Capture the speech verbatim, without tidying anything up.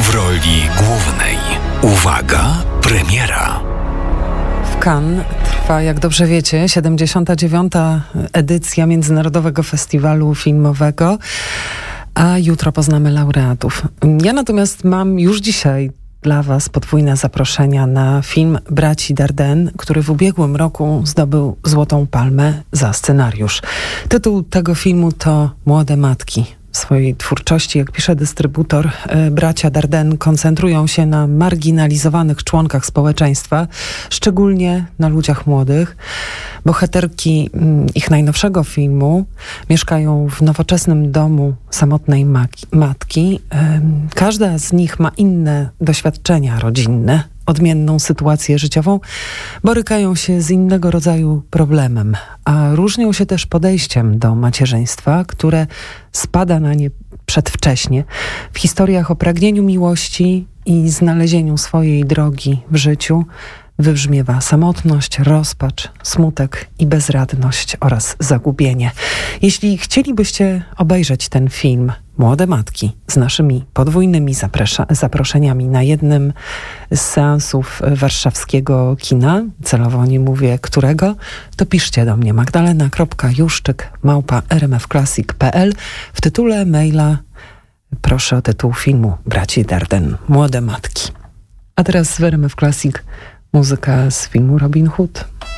w roli głównej. Uwaga, premiera. W Cannes trwa, jak dobrze wiecie, siedemdziesiąta dziewiąta edycja Międzynarodowego Festiwalu Filmowego, a jutro poznamy laureatów. Ja natomiast mam już dzisiaj dla Was podwójne zaproszenia na film Braci Dardenne, który w ubiegłym roku zdobył Złotą Palmę za scenariusz. Tytuł tego filmu to Młode matki. W swojej twórczości, jak pisze dystrybutor, bracia Dardenne koncentrują się na marginalizowanych członkach społeczeństwa, szczególnie na ludziach młodych. Bohaterki ich najnowszego filmu mieszkają w nowoczesnym domu samotnej matki. Każda z nich ma inne doświadczenia rodzinne, odmienną sytuację życiową, borykają się z innego rodzaju problemem, a różnią się też podejściem do macierzyństwa, które spada na nie przedwcześnie. W historiach o pragnieniu miłości i znalezieniu swojej drogi w życiu wybrzmiewa samotność, rozpacz, smutek i bezradność oraz zagubienie. Jeśli chcielibyście obejrzeć ten film Młode matki z naszymi podwójnymi zaprasza- zaproszeniami na jednym z seansów warszawskiego kina, celowo nie mówię którego, to piszcie do mnie magdalena kropka juszczyk małpa r m f classic kropka p l. W tytule maila proszę o tytuł filmu Braci Dardenne, Młode matki. A teraz w R M F Classic muzyka z filmu Robin Hood.